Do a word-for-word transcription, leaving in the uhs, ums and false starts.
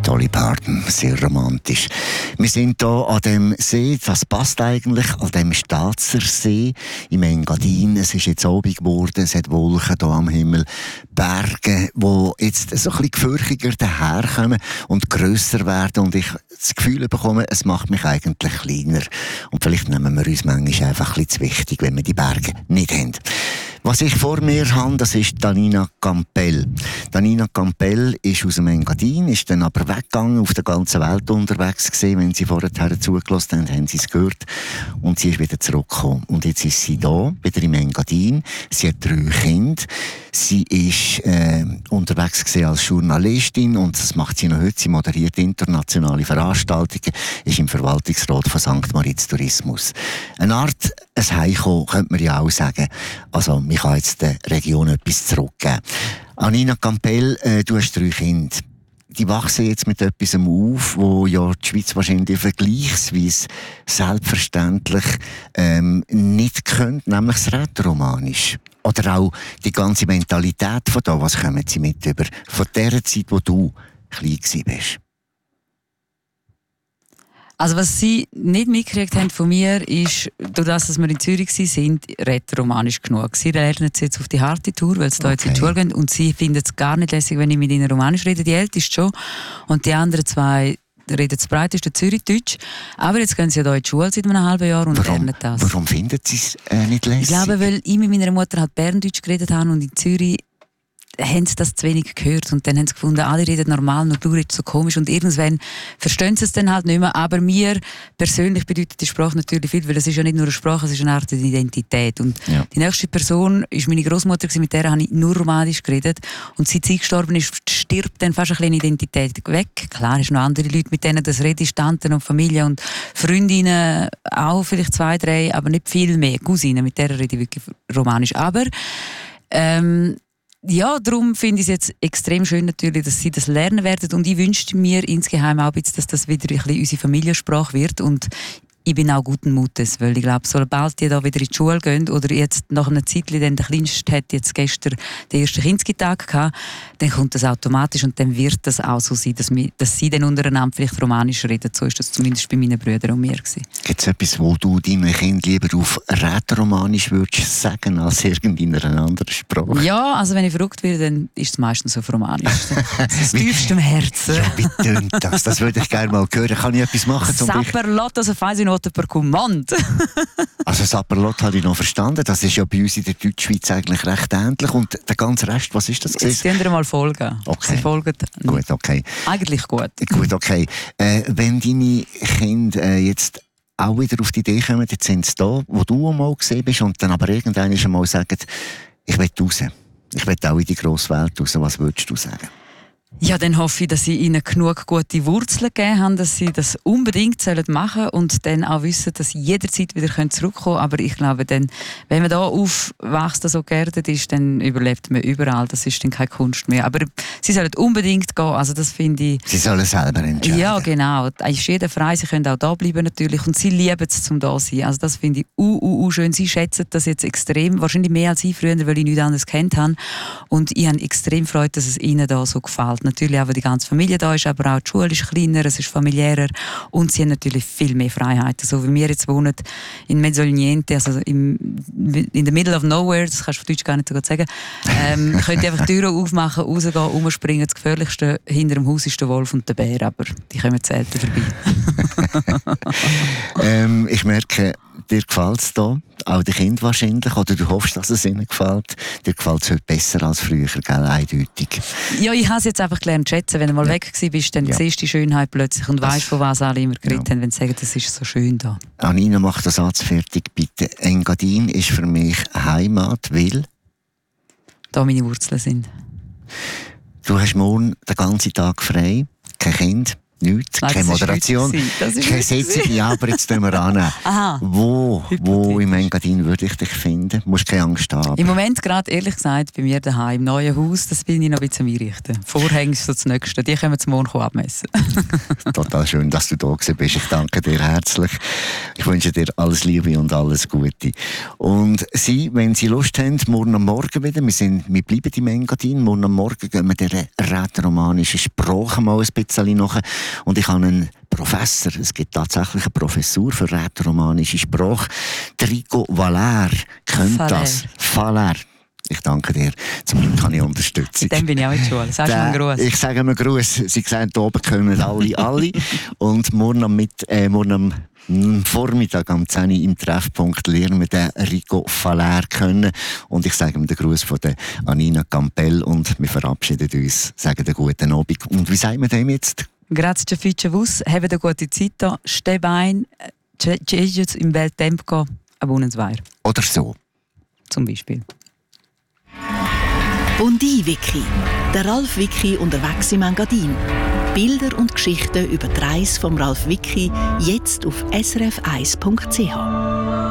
Dolly Parton, sehr romantisch. Wir sind hier an dem See, das passt eigentlich, an dem Staatser See im Engadin. Es ist jetzt Abend geworden, es hat Wolken hier am Himmel, Berge, die jetzt so ein bisschen gefürchiger daherkommen und grösser werden und ich das Gefühl bekomme, es macht mich eigentlich kleiner. Und vielleicht nehmen wir uns manchmal einfach ein bisschen zu wichtig, wenn wir die Berge nicht haben. Was ich vor mir habe, das ist Danina Campbell. Danina Campbell ist aus dem Engadin, ist dann aber weggegangen, auf der ganzen Welt unterwegs gewesen. Wenn Sie vorher zugelassen haben, haben Sie es gehört. Und sie ist wieder zurückgekommen. Und jetzt ist sie da, wieder im Engadin. Sie hat drei Kinder. Sie ist äh, unterwegs gewesen als Journalistin und das macht sie noch heute. Sie moderiert internationale Veranstaltungen, ist im Verwaltungsrat von Sankt Moritz Tourismus. Eine Art ein Heimkommen, könnte man ja auch sagen. Also, man kann jetzt der Region etwas zurückgeben. Anina Campbell, äh, du hast drei Kinder. Die wachsen jetzt mit etwas auf, wo ja die Schweiz wahrscheinlich vergleichsweise selbstverständlich ähm, nicht könnte, nämlich das Rätoromanisch. Oder auch die ganze Mentalität von da. Was kommen Sie mit über? Von der Zeit, wo du klein warst. Also was sie nicht mitgekriegt haben von mir, ist, durch das, dass wir in Zürich sind, rätoromanisch genug. Sie lernen es jetzt auf die harte Tour, weil sie okay. da jetzt in die Schule gehen und sie finden es gar nicht lässig, wenn ich mit ihnen Romanisch rede. Die Älteste schon und die anderen zwei reden das breiteste Zürichdeutsch. Aber jetzt gehen sie ja hier in die Schule seit einem halben Jahr und warum, lernen das. Warum finden sie es äh, nicht lässig? Ich glaube, weil ich mit meiner Mutter halt Berndeutsch geredet habe und in Zürich haben sie das zu wenig gehört und dann haben sie gefunden, alle reden normal, nur du redest so komisch und irgendwann verstehen sie es dann halt nicht mehr. Aber mir persönlich bedeutet die Sprache natürlich viel, weil es ist ja nicht nur eine Sprache, es ist eine Art Identität. Und ja. die nächste Person ist meine Großmutter, mit der habe ich nur Romanisch geredet und seit sie gestorben ist, stirbt dann fast eine kleine Identität weg. Klar, es sind noch andere Leute, mit denen das rede, Tanten und Familie und Freundinnen auch, vielleicht zwei, drei, aber nicht viel mehr. Cousinen, mit der rede ich wirklich Romanisch. Aber ähm, ja, darum finde ich es jetzt extrem schön natürlich, dass sie das lernen werden und ich wünschte mir insgeheim auch, dass das wieder ein bisschen unsere Familiensprache wird und ich bin auch guten Mutes, weil ich glaube, sobald die da wieder in die Schule gehen oder jetzt nach einer Zeit, dann der Kleinste hat jetzt gestern den ersten Kindstag gehabt, dann kommt das automatisch und dann wird das auch so sein, dass, wir, dass sie dann untereinander vielleicht Romanisch reden. So ist das zumindest bei meinen Brüdern und mir gewesen. Gibt es etwas, wo du deinen Kindern lieber auf Rätoromanisch würdest sagen, als irgendeiner anderen Sprache? Ja, also wenn ich verrückt werde, dann ist es meistens auf Romanisch. Das tiefst im Herzen. Ja, bitte, das, das würde ich gerne mal hören. Kann ich etwas machen? Sapperlot, also weiss ich noch per Kommand. Also Sapperlot habe ich noch verstanden. Das ist ja bei uns in der Deutschschweiz eigentlich recht ähnlich. Und der ganze Rest, was ist das? Jetzt können wir mal folgen. Okay. Sie folgen. Gut, okay. Eigentlich gut. Gut, okay. Äh, wenn deine Kinder äh, jetzt auch wieder auf die Idee kommen, jetzt sind sie da, wo du einmal gesehen bist und dann aber irgendwann einmal sagen, ich will raus. Ich will auch in die grosse Welt raus. Was würdest du sagen? Ja, dann hoffe ich, dass ich ihnen genug gute Wurzeln gegeben habe, dass sie das unbedingt machen sollen und dann auch wissen, dass sie jederzeit wieder zurückkommen können. Aber ich glaube, dann, wenn man da aufwächst, so geerdet ist, dann überlebt man überall. Das ist dann keine Kunst mehr. Aber sie sollen unbedingt gehen. Also das finde ich... Sie sollen selber entscheiden. Ja, genau. Da ist jeder frei. Sie können auch da bleiben natürlich. Und sie lieben es, zum da sein. Also das finde ich uh, uh, uh, schön. Sie schätzen das jetzt extrem. Wahrscheinlich mehr als ich früher, weil ich nichts anderes kennt habe. Und ich habe extrem Freude, dass es ihnen da so gefällt. Natürlich auch, weil die ganze Familie da ist, aber auch die Schule ist kleiner, es ist familiärer und sie haben natürlich viel mehr Freiheiten. So wie wir jetzt wohnen in Mezzolniente, also im, in the middle of nowhere, das kannst du auf Deutsch gar nicht so gut sagen, ähm, könnt ihr einfach die Türen aufmachen, rausgehen, rumspringen. Das Gefährlichste hinter dem Haus ist der Wolf und der Bär, aber die kommen selten vorbei. ähm, ich merke, dir gefällt es hier, auch den Kindern wahrscheinlich, oder du hoffst, dass es ihnen gefällt. Dir gefällt es heute besser als früher, gell? Eindeutig. Ja, ich habe es jetzt einfach gelernt zu schätzen. Wenn du mal ja. weg bist, dann ja. siehst du die Schönheit plötzlich und weißt, von was alle immer geredet ja. haben, wenn sie sagen, das ist so schön da. Anina, mach den Satz fertig, bitte. Engadin ist für mich Heimat, weil... Da meine Wurzeln sind. Du hast morgen den ganzen Tag frei, kein Kind. Nichts, Nein, keine das ist Moderation, heute gewesen. Das ist keine heute Sitzung. gewesen. Ja, aber jetzt tun wir an. Aha. Wo, wo Hypothetisch. im Engadin würde ich dich finden? Du musst keine Angst haben. Im Moment gerade, ehrlich gesagt, bei mir daheim im neuen Haus, das bin ich noch ein bisschen am Einrichten. Vorhänge ist so das Nächste. Die können wir zum Morgen abmessen. Total schön, dass du da gewesen bist. Ich danke dir herzlich. Ich wünsche dir alles Liebe und alles Gute. Und Sie, wenn Sie Lust haben, morgen am Morgen wieder, wir, sind, wir bleiben im Engadin, morgen am Morgen gehen wir der rätoromanischen Sprache mal ein bisschen nach. Und ich habe einen Professor, es gibt tatsächlich eine Professur für rätoromanische Sprache. Rico Valer kennt Valer. das. Valer. Ich danke dir. Zum Glück kann ich Unterstützung. Dann bin ich auch in der Schule. Sagst du einen Gruß? Ich sage einen Gruß. Sie sehen, hier oben können alle, alle. Und morgen am, mit, äh, morgen am Vormittag am zehn Uhr im Treffpunkt lernen wir den Rico Valer kennen. Und ich sage ihm den Gruß von der Anina Campbell und wir verabschieden uns, sagen den guten Abend. Und wie sagen wir dem jetzt? Grazie Fitche Vus, habt eine gute Zeit da. Steh ein, tschüss im bel tempo, a buonasera. Oder so. Zum Beispiel. Bondi Wiki. Der Ralf Wiki unterwegs im Engadin. Bilder und Geschichten über die Reise vom Ralf Wiki jetzt auf s r f eins punkt c h.